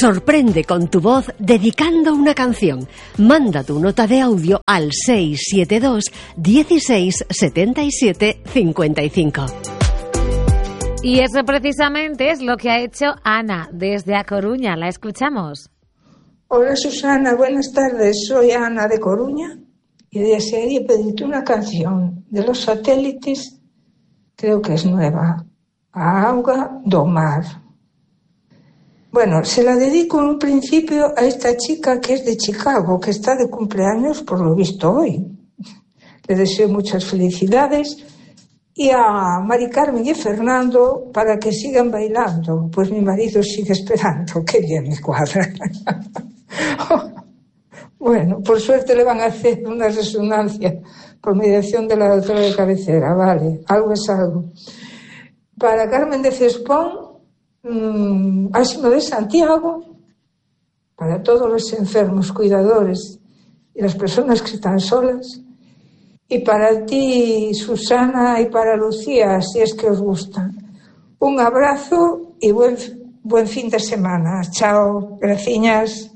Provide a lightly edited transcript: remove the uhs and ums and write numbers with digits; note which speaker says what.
Speaker 1: Sorprende con tu voz dedicando una canción. Manda tu nota de audio al 672 16 77 55.
Speaker 2: Y eso precisamente es lo que ha hecho Ana desde A Coruña. La escuchamos.
Speaker 3: Hola Susana, buenas tardes. Soy Ana de Coruña y desearía pedirte una canción de Los Satélites, creo que es nueva, A Auga do Mar. Bueno, se la dedico en un principio a esta chica que es de Chicago, que está de cumpleaños por lo visto hoy. Le deseo muchas felicidades. Y a Mari Carmen y Fernando para que sigan bailando, pues mi marido sigue esperando. Qué bien me cuadra. Bueno, por suerte le van a hacer una resonancia por mediación de la doctora de cabecera, vale, algo es algo. Para Carmen de Cespón, Asino de Santiago, para todos los enfermos, cuidadores y las personas que están solas, y para ti, Susana, y para Lucía, si es que os gustan. Un abrazo y buen fin de semana. Chao, gracias.